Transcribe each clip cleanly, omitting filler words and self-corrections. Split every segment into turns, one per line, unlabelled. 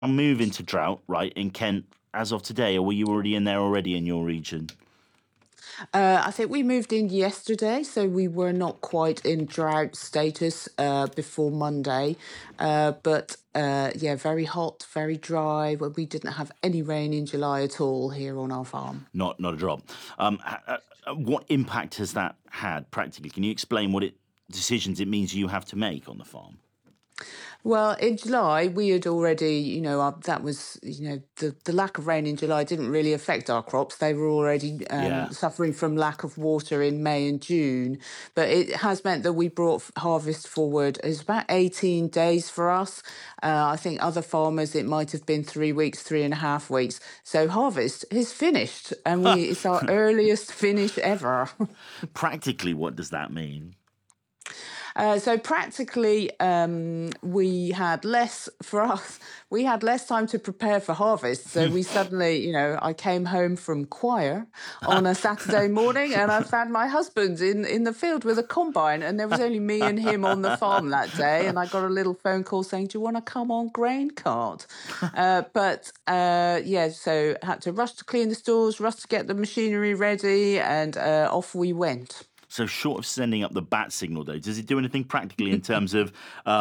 I'm moving to drought, right, in Kent as of today, or were you already in there already in your region?
I think we moved in yesterday, so we were not quite in drought status before Monday. But yeah, very hot, very dry. Well, we didn't have any rain in July at all here on our farm.
Not a drop. What impact has that had practically? Can you explain what decisions it means you have to make on the farm?
Well, in July, we had already, that was, the lack of rain in July didn't really affect our crops. They were already
Yeah.
suffering from lack of water in May and June. But it has meant that we brought harvest forward. It's about 18 days for us. I think other farmers, it might have been 3 weeks, 3.5 weeks. So harvest is finished, and it's our earliest finish ever.
Practically, what does that mean?
So practically, we had less for us. We had less time to prepare for harvest. So we suddenly, I came home from choir on a Saturday morning, and I found my husband in the field with a combine, and there was only me and him on the farm that day. And I got a little phone call saying, "Do you want to come on grain cart?" Yeah, so had to rush to clean the stalls, rush to get the machinery ready, and off we went.
So, short of sending up the bat signal, though, does it do anything practically in terms of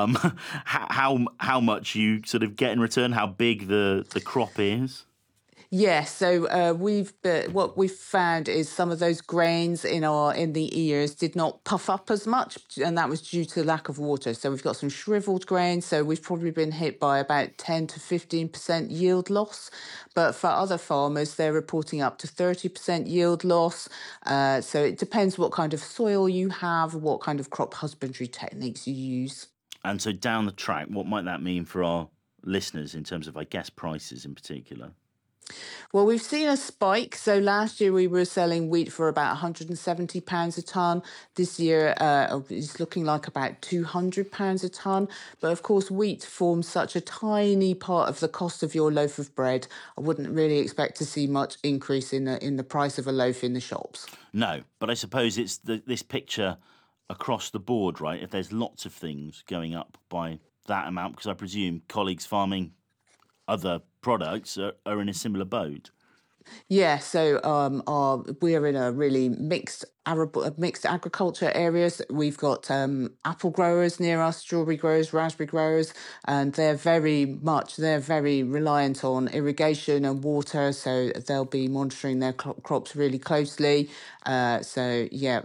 how much you sort of get in return, how big the crop is?
Yeah, so what we've found is some of those grains in the ears did not puff up as much, and that was due to lack of water. So we've got some shriveled grains. So we've probably been hit by about 10 to 15% yield loss. But for other farmers, they're reporting up to 30% yield loss. So it depends what kind of soil you have, what kind of crop husbandry techniques you use.
And so, down the track, what might that mean for our listeners in terms of, I guess, prices in particular?
Well, we've seen a spike. So last year we were selling wheat for about £170 a tonne. This year it's looking like about £200 a tonne. But of course, wheat forms such a tiny part of the cost of your loaf of bread. I wouldn't really expect to see much increase in the price of a loaf in the shops.
No, but I suppose it's this picture across the board, right? If there's lots of things going up by that amount, because I presume colleagues farming other products are in a similar boat.
Yeah, so we're in a really mixed agriculture areas. We've got apple growers near us, strawberry growers, raspberry growers, and they're very reliant on irrigation and water. So they'll be monitoring their crops really closely. So yeah.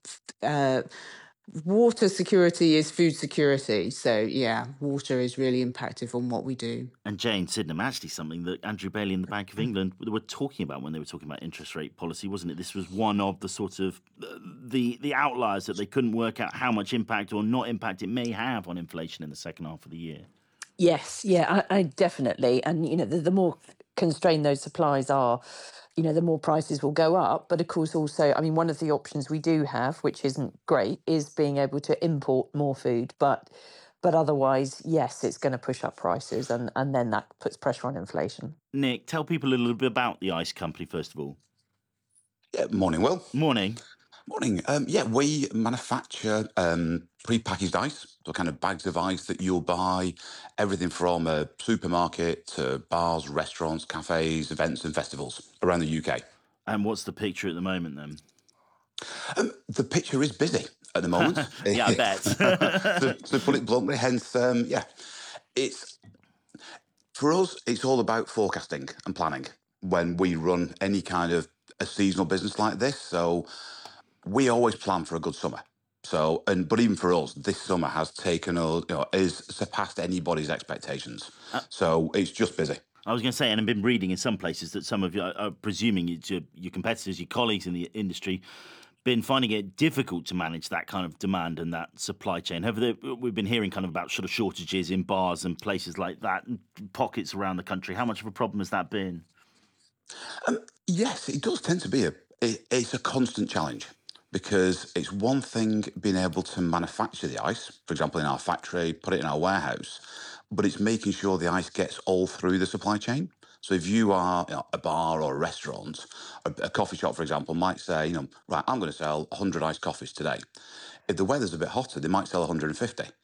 Water security is food security. So, yeah, water is really impactful on what we do.
And Jane Sydenham, actually something that Andrew Bailey and the Bank of England were talking about when they were talking about interest rate policy, wasn't it? This was one of the sort of the outliers that they couldn't work out how much impact or not impact it may have on inflation in the second half of the year.
Yes, yeah, I definitely. And, the more constrained those supplies are, the more prices will go up. But of course, also, I mean, one of the options we do have, which isn't great, is being able to import more food. But otherwise, yes, it's going to push up prices, and then that puts pressure on inflation.
Nick, tell people a little bit about the ice company, first of all.
Yeah, morning, Will.
Morning.
Morning. Yeah, we manufacture pre-packaged ice, so kind of bags of ice that you'll buy, everything from a supermarket to bars, restaurants, cafes, events and festivals around the UK.
And what's the picture at the moment then?
The picture is busy at the moment.
Yeah, I bet.
to put it bluntly, hence, it's for us, it's all about forecasting and planning when we run any kind of a seasonal business like this. So we always plan for a good summer. But even for us, this summer has is surpassed anybody's expectations. So it's just busy.
I was going to say, and I've been reading in some places that some of you are presuming your competitors, your colleagues in the industry, been finding it difficult to manage that kind of demand and that supply chain. We've been hearing kind of about sort of shortages in bars and places like that, and pockets around the country. How much of a problem has that been?
Yes, it does tend to be it's a constant challenge, because it's one thing being able to manufacture the ice, for example, in our factory, put it in our warehouse, but it's making sure the ice gets all through the supply chain. So if you are a bar or a restaurant, a coffee shop, for example, might say, right, I'm going to sell 100 iced coffees today. If the weather's a bit hotter, they might sell 150.